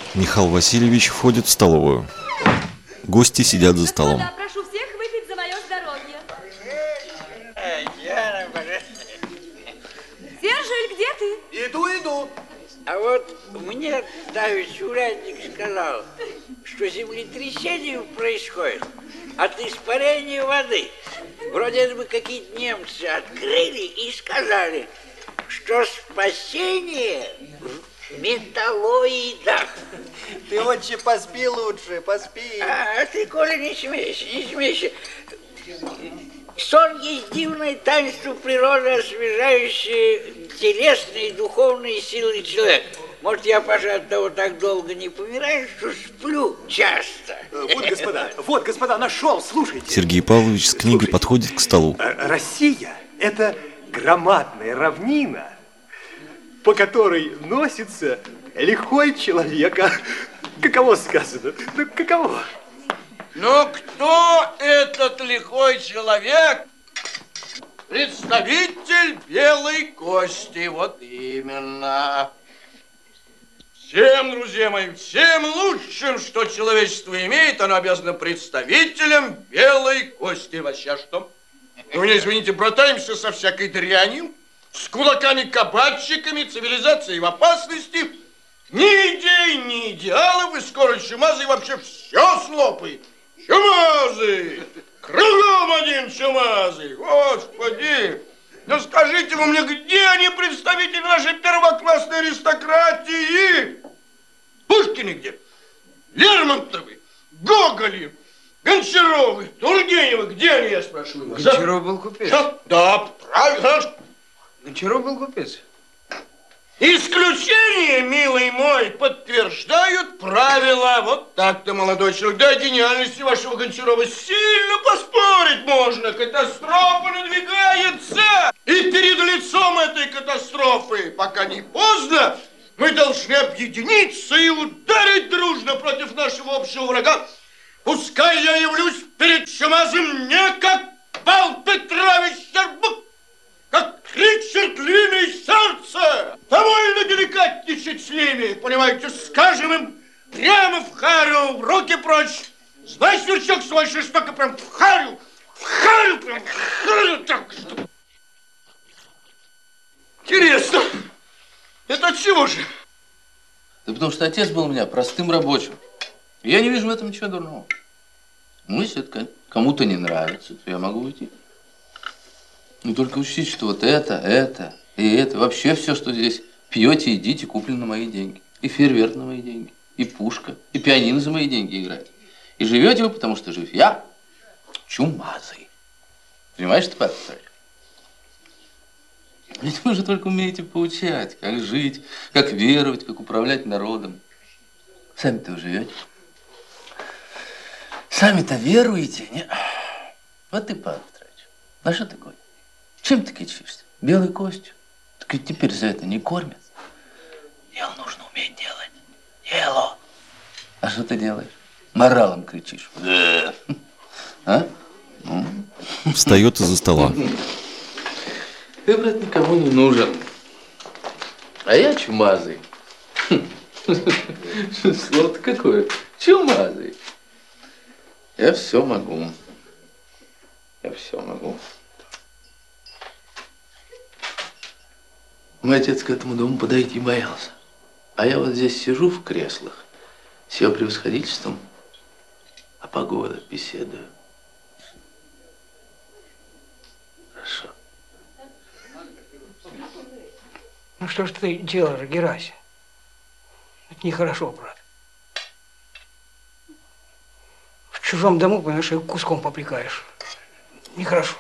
Михаил Васильевич входит в столовую. Гости сидят за столом. Господа, прошу всех выпить за мое здоровье. Сержель, где ты? Иду. А вот мне давеча урядник сказал, что землетрясение происходит от испарения воды. Вроде это бы какие-то немцы открыли и сказали, что спасение в металлоидах. Ты, отче, поспи лучше, поспи. А ты, Коля, не смейся. Сон есть дивное таинство природы, освежающее телесные и духовные силы человека. Может, я, пожалуй, от того так долго не помираю, что сплю часто. Вот, господа, нашел, слушайте. Сергей Павлович с книгой подходит к столу. Россия – это громадная равнина, по которой носится лихой человек. Каково сказано? Ну, каково? Ну, кто этот лихой человек? Представитель белой кости, вот именно. Всем, друзья мои, всем лучшим, что человечество имеет, оно обязано представителям белой кости. Вообще что? Мы, извините, братаемся со всякой дрянью, с кулаками-кабачиками, цивилизацией в опасности. Ни идей, ни идеалов, и скоро чумазый вообще все слопает. Чумазый! Кругом один чумазый! Господи! Ну скажите вы мне, где они, представители нашей первоклассной аристократии? Пушкины где? Лермонтовы, Гоголи, Гончаровы, Тургеневы, где они, я спрашиваю вас? Гончаров был купец. Да, правильно. Гончаров был купец. Исключения, милый мой, подтверждают правила. Вот так-то, молодой человек. Да, гениальности вашего Гончарова сильно поспорить можно. Катастрофа надвигается. И перед лицом этой катастрофы, пока не поздно, мы должны объединиться и ударить дружно против нашего общего врага. Пускай я явлюсь перед чумазым не как Павел Петрович Щербак, как Ричард Львиное Сердце. Довольно деликатничать с ними, понимаете, скажем им прямо в харю, в руки прочь. Знай, сверчок свой жестоко, прям в харю, прям в харю, так что. Интересно, это от чего же? Да потому что отец был у меня простым рабочим. Я не вижу в этом ничего дурного. Ну, если это кому-то не нравится, то я могу уйти. Но только учтите, что вот это, вообще все, что здесь пьете, едите, куплено на мои деньги. И фейерверк на мои деньги, и пушка, и пианино за мои деньги играет. И живете вы, потому что жив я, чумазый. Понимаешь ты, Павел Петрович? Ведь вы же только умеете поучать, как жить, как веровать, как управлять народом. Сами-то вы живете. Сами-то веруете, не? Вот ты, Павел Петрович, а что такое? Чем ты кичишься? Белой костью? Так ведь теперь за это не кормят. Дело нужно уметь делать. Дело. А что ты делаешь? Моралом кричишь. Да. А? Встает из-за стола. Ты, брат, никому не нужен. А я чумазый. Слово-то какое? Чумазый. Я все могу. Я все могу. Мой отец к этому дому подойти боялся. А я вот здесь сижу в креслах с его превосходительством о погодах беседую. Хорошо. Ну что ж ты делаешь, Герася? Это нехорошо, брат. В чужом дому, понимаешь, и куском попрекаешь. Нехорошо.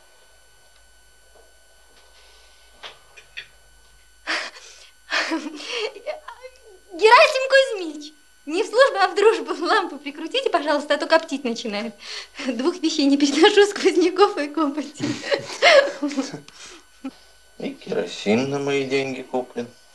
Герасим Кузьмич, не в службу, а в дружбу. Лампу прикрутите, пожалуйста, а то коптить начинает. Двух вещей не переношу, сквозняков и копоти. И керосин на мои деньги куплен.